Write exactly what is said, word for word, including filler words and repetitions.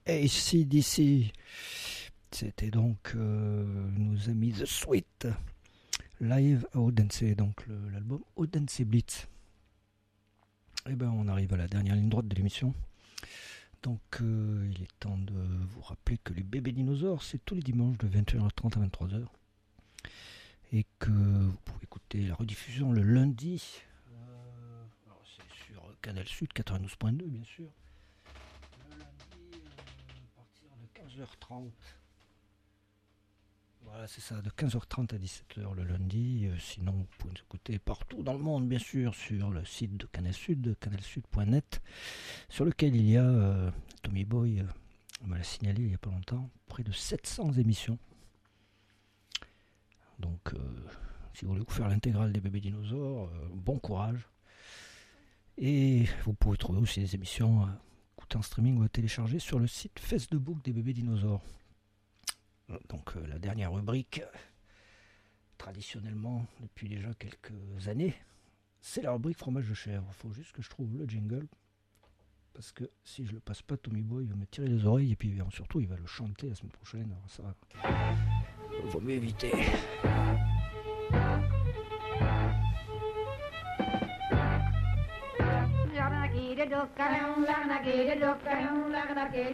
A C D C. C'était donc euh, nos amis The Sweet. Live à Odense, donc le, l'album Odense Blitz. Et ben on arrive à la dernière ligne droite de l'émission. Donc euh, il est temps de vous rappeler que les bébés dinosaures, c'est tous les dimanches de vingt et une heures trente à vingt-trois heures. Et que vous pouvez écouter la rediffusion le lundi. Euh, alors c'est sur Canal Sud quatre-vingt-douze point deux bien sûr. Le lundi euh, à partir de quinze heures trente. Voilà, c'est ça, de quinze heures trente à dix-sept heures le lundi. Euh, sinon, vous pouvez nous écouter partout dans le monde, bien sûr, sur le site de Canal Sud, canal sud point net, sur lequel il y a, euh, Tommy Boy euh, me l'a signalé il n'y a pas longtemps, près de sept cents émissions. Donc, euh, si vous voulez vous faire l'intégrale des bébés dinosaures, euh, bon courage. Et vous pouvez trouver aussi des émissions euh, écoutées en streaming ou à télécharger sur le site Facebook des bébés dinosaures. Donc euh, la dernière rubrique, traditionnellement depuis déjà quelques années, c'est la rubrique fromage de chèvre. Il faut juste que je trouve le jingle, parce que si je le passe pas, Tommy Boy il va me tirer les oreilles, et puis surtout il va le chanter la semaine prochaine. Alors ça, il vaut mieux éviter.